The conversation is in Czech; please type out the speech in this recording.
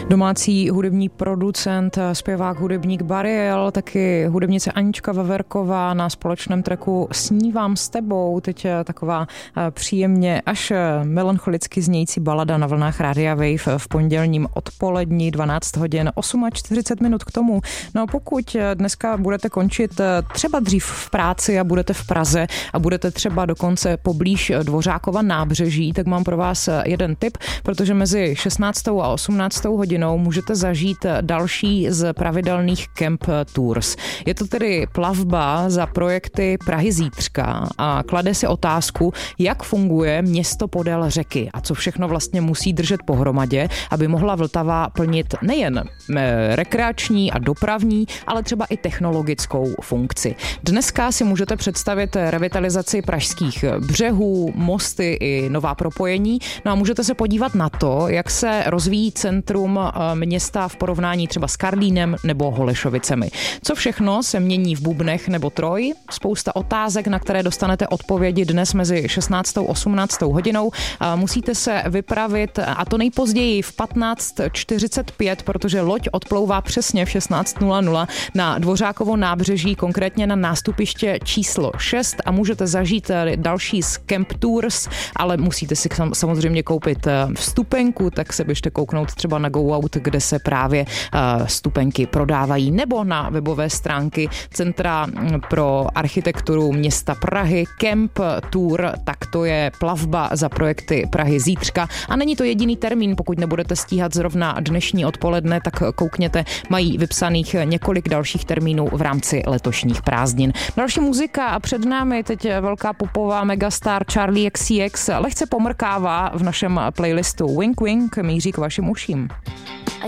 Domácí hudební producent, zpěvák, hudebník Bariel, taky hudebnice Anička Veverková na společném tracku Snívám s tebou. Teď taková příjemně až melancholicky znějící balada na vlnách Rádia Wave v pondělním odpolední 12 hodin 48 minut k tomu. No a pokud dneska budete končit třeba dřív v práci a budete v Praze a budete třeba dokonce poblíž Dvořákova nábřeží, tak mám pro vás jeden tip, protože mezi 16. a 18. hodinou můžete zažít další z pravidelných Camp Tours. Je to tedy plavba za projekty Prahy zítřka a klade si otázku, jak funguje město podél řeky a co všechno vlastně musí držet pohromadě, aby mohla Vltava plnit nejen rekreační a dopravní, ale třeba i technologickou funkci. Dneska si můžete představit revitalizaci pražských břehů, mosty i nová propojení. No a můžete se podívat na to, jak se rozvíjí centrum města v porovnání třeba s Karlínem nebo Holešovicemi. Co všechno se mění v Bubnech nebo Troji? Spousta otázek, na které dostanete odpovědi dnes mezi 16. a 18. hodinou. Musíte se vypravit a to nejpozději v 15:45, protože loď odplouvá přesně v 16:00 na Dvořákovo nábřeží, konkrétně na nástupiště číslo 6 a můžete zažít další z Camp Tours, ale musíte si samozřejmě koupit vstupenku, tak se běžte kouknout třeba na Go Out, kde se právě vstupenky prodávají, nebo na webové stránky Centra pro architekturu města Prahy. Camp Tour, tak to je plavba za projekty Prahy zítřka a není to jediný termín, pokud nebudete stíhat zrovna dnešní odpoledne, tak koukněte, mají vypsaných několik dalších termínů v rámci letošních prázdnin. Další muzika a před námi teď velká popová megastar Charli XCX lehce pomrkává v našem playlistu Wink Wink míří k vašim uším.